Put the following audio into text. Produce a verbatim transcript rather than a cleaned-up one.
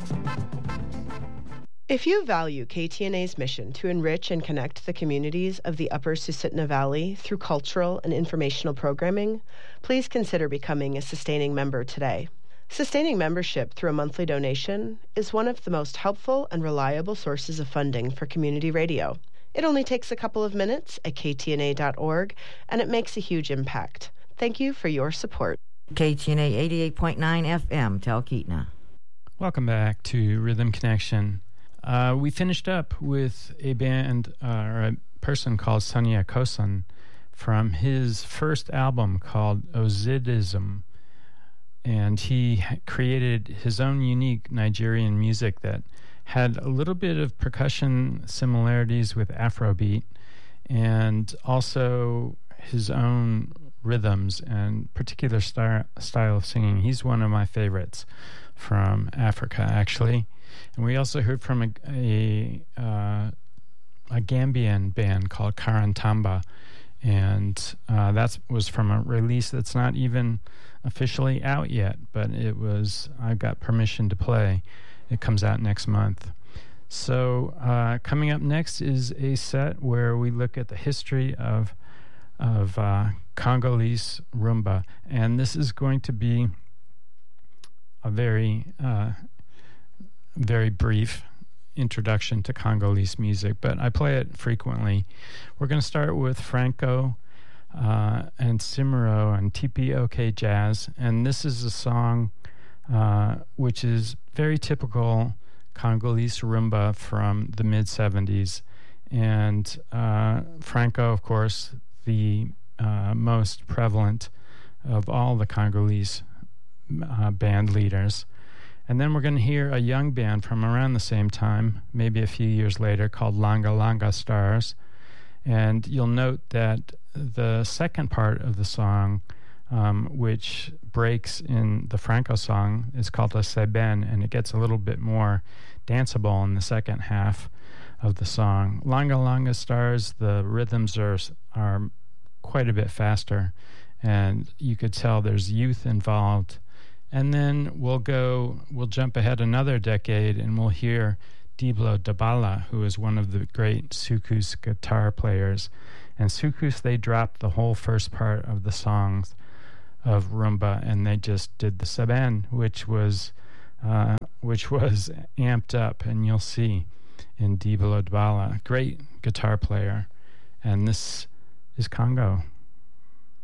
If you value K T N A's mission to enrich and connect the communities of the Upper Susitna Valley through cultural and informational programming, please consider becoming a sustaining member today. Sustaining membership through a monthly donation is one of the most helpful and reliable sources of funding for community radio. It only takes a couple of minutes at k t n a dot org, and it makes a huge impact. Thank you for your support. K T N A eighty-eight point nine F M, Talkeetna. Welcome back to Rhythm Connection. Uh, we finished up with a band, uh, or a person called Sonia Kosan from his first album called Ozidism. And he created his own unique Nigerian music that had a little bit of percussion similarities with Afrobeat, and also his own rhythms and particular star- style of singing. He's one of my favorites from Africa, actually. And we also heard from a a, uh, a Gambian band called Karantamba, and uh, that was from a release that's not even officially out yet, but it was, I got permission to play. It comes out next month. So uh, coming up next is a set where we look at the history of of uh, Congolese rumba, and this is going to be a very uh, very brief introduction to Congolese music, but I play it frequently. We're going to start with Franco uh, and Simuro and T P O K Jazz, and this is a song uh, which is very typical Congolese rumba from the mid seventies. And uh, Franco, of course, the uh, most prevalent of all the Congolese uh, band leaders. And then we're going to hear a young band from around the same time, maybe a few years later, called Langa Langa Stars. And you'll note that the second part of the song, um, which breaks in the Franco song, is called a Seben, and it gets a little bit more danceable in the second half of the song. Langa Langa Stars, the rhythms are are quite a bit faster, and you could tell there's youth involved. And then we'll go, we'll jump ahead another decade, and we'll hear Diblo Dabala, who is one of the great Soukous guitar players. And Soukous, they dropped the whole first part of the songs of rumba, and they just did the Seben, which was uh, which was amped up, and you'll see in Diblo Dabala, great guitar player. And this is Congo.